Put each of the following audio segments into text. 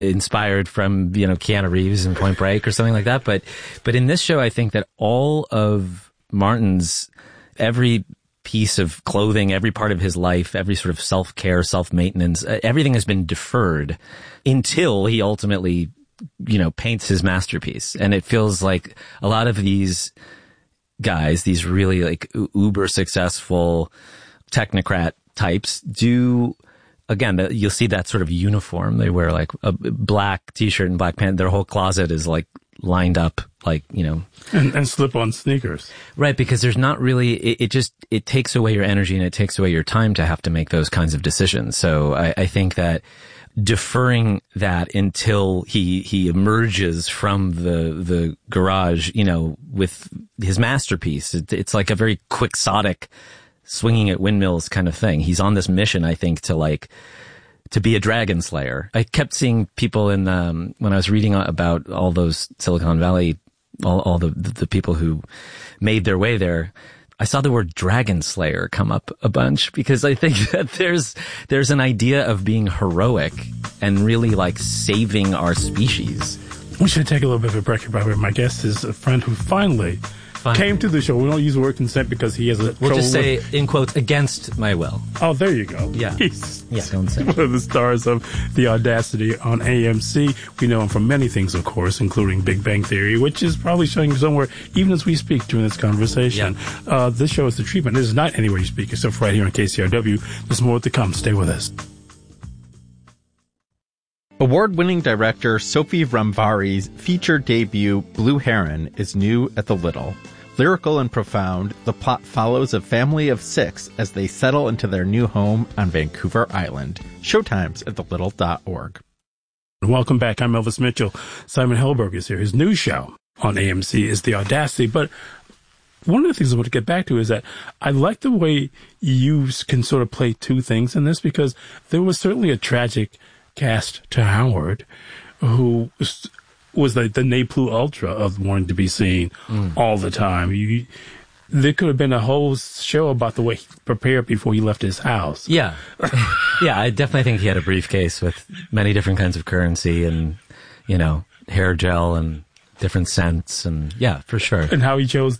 inspired from, Keanu Reeves in Point Break or something like that. But in this show, I think that all of Martin's, every piece of clothing, every part of his life, every sort of self-care, self-maintenance, everything has been deferred until he ultimately, paints his masterpiece. And it feels like a lot of these guys, these really like uber successful technocrat types do, again, you'll see that sort of uniform. They wear like a black t-shirt and black pants. Their whole closet is like lined up like, And slip-on sneakers. Right, because there's not really, it takes away your energy and it takes away your time to have to make those kinds of decisions. So I think that deferring that until he emerges from the garage, with his masterpiece, it's like a very quixotic swinging at windmills kind of thing. He's on this mission, I think, to be a dragon slayer. I kept seeing people when I was reading about all those Silicon Valley, all the people who made their way there, I saw the word dragon slayer come up a bunch because I think that there's an idea of being heroic and really like saving our species. We should take a little bit of a break here, Robert. My guest is a friend who finally came to the show. We don't use the word consent because he has a We'll just say, in quotes, against my will. Oh, there you go. Yeah. Don't say. One of the stars of The Audacity on AMC. We know him from many things, of course, including Big Bang Theory, which is probably showing somewhere, even as we speak during this conversation. Yeah. This show is The Treatment. This is not anywhere you speak, except for right here on KCRW. There's more to come. Stay with us. Award-winning director Sophie Rambari's feature debut, Blue Heron, is new at the Little. Lyrical and profound, the plot follows a family of 6 as they settle into their new home on Vancouver Island. Showtimes at thelittle.org. Welcome back. I'm Elvis Mitchell. Simon Helberg is here. His new show on AMC is The Audacity. But one of the things I want to get back to is that I like the way you can sort of play two things in this, because there was certainly a tragic cast to Howard, who was like the ne plus ultra of wanting to be seen all the time. There could have been a whole show about the way he prepared before he left his house. Yeah. Yeah, I definitely think he had a briefcase with many different kinds of currency and, hair gel and different scents, and yeah, for sure. And how he chose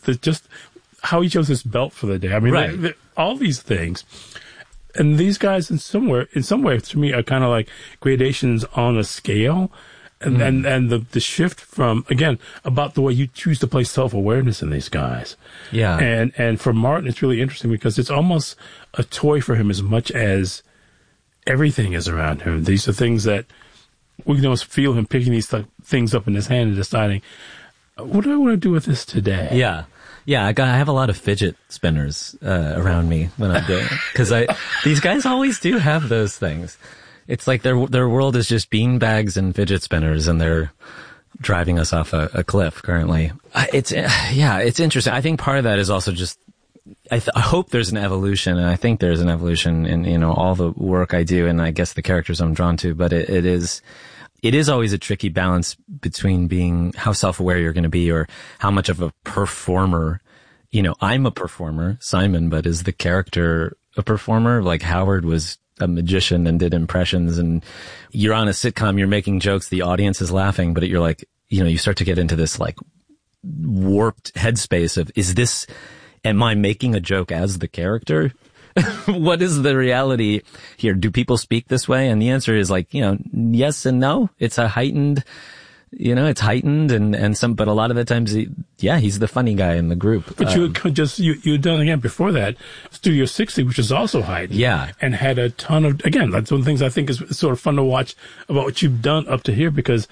his belt for the day. I mean, right. All these things. And these guys in some way to me are kind of like gradations on a scale. And the shift from, again, about the way you choose to play self-awareness in these guys. Yeah. And for Martin, it's really interesting because it's almost a toy for him as much as everything is around him. These are things that we can almost feel him picking these things up in his hand and deciding, what do I want to do with this today? Yeah. Yeah, I have a lot of fidget spinners around me when I'm doing it, because these guys always do have those things. It's like their world is just beanbags and fidget spinners, and they're driving us off a cliff currently. It's interesting. I think part of that is also just, I hope there's an evolution, and I think there's an evolution in, all the work I do, and I guess the characters I'm drawn to, but it is always a tricky balance between being how self-aware you're going to be, or how much of a performer, I'm a performer, Simon, but is the character a performer? Like Howard was a magician and did impressions, and you're on a sitcom, you're making jokes, the audience is laughing, but you're like, you start to get into this like warped headspace of, am I making a joke as the character? What is the reality here? Do people speak this way? And the answer is like, yes and no. It's a heightened, it's heightened but a lot of the times, he's the funny guy in the group. But you'd done again before that, Studio 60, which is also heightened. Yeah. And had a ton of, again, that's one of the things I think is sort of fun to watch about what you've done up to here, because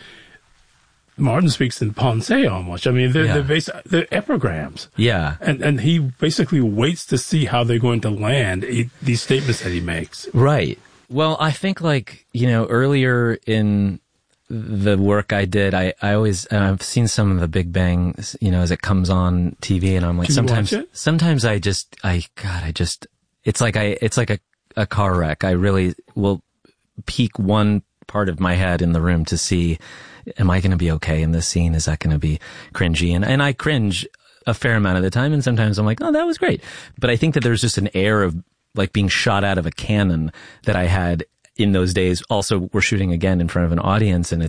Martin speaks in Pensée almost. I mean, they're epigrams. Yeah. And he basically waits to see how they're going to land these statements that he makes. Right. Well, I think earlier in the work I did, I've seen some of the Big Bang, as it comes on TV, and I'm like, sometimes it's like a car wreck. I really will peek one part of my head in the room to see, am I going to be okay in this scene? Is that going to be cringy? And I cringe a fair amount of the time, and sometimes I'm like, oh, that was great. But I think that there's just an air of like being shot out of a cannon that I had in those days also were shooting again in front of an audience, and